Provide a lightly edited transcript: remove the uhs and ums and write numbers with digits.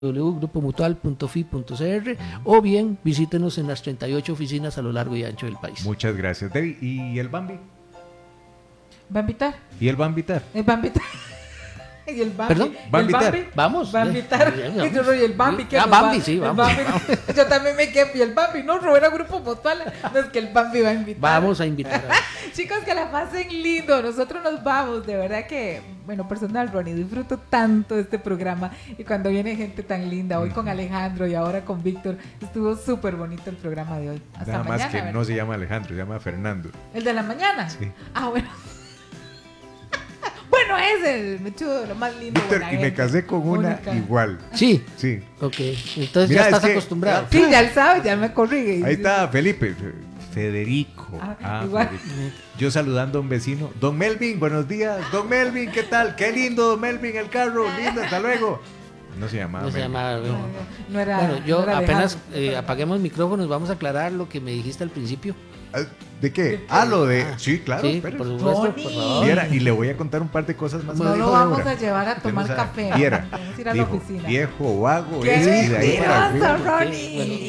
www.grupomutual.fi.cr o bien visítenos en las 38 oficinas a lo largo y ancho del país. Muchas gracias, David. ¿Y el Bambi? ¿Va a invitar? ¿Y él va a invitar? ¿Va a invitar? ¿Y el Bambi? ¿Perdón? ¿Va a invitar? Vamos. ¿Va a invitar? Vamos. ¿Y el Bambi? ¿Qué Bambi, va? sí, vamos, Bambi, vamos. Yo también me quedo. ¿Y el Bambi? No, Robera Grupo Mutual. No es que el Bambi va a invitar. Vamos a invitar. Chicos, que la pasen lindo. Nosotros nos vamos. De verdad que, bueno, personal, Ronnie, disfruto tanto este programa. Y cuando viene gente tan linda, hoy con Alejandro y ahora con Víctor, estuvo súper bonito el programa de hoy. Hasta Nada mañana. más que ¿verdad? no se llama Alejandro, se llama Fernando. ¿El de la mañana? Sí. Ah, bueno. Bueno, ese, me chudo, lo más lindo. Víctor, buena y me gente, casé con una única. igual. Sí, Sí. ok. Entonces Mira, ya estás es que- acostumbrado. Sí, ya él sabe, ya me corrige. Ahí está Felipe. Federico. Igual. Federico. Yo saludando a un vecino. Don Melvin, buenos días. Don Melvin, ¿qué tal? Qué lindo, Don Melvin, el carro. Lindo, hasta luego. No se llamaba No se Melvin. llamaba. No era. Bueno, yo no era apenas Alejandro. apaguemos micrófonos, vamos a aclarar lo que me dijiste al principio. ¿De qué? Ah, lo de... Sí, claro, Sí, espere. por supuesto, Ronnie. por favor. Viera, y le voy a contar un par de cosas más. No Me lo dijo vamos Débora. a llevar a tomar Usted no sabe. café. Viera, Vamos a ir a la dijo, oficina. viejo, vago, ¡Qué ese, y de ahí para mentiroso, arriba. Ronnie!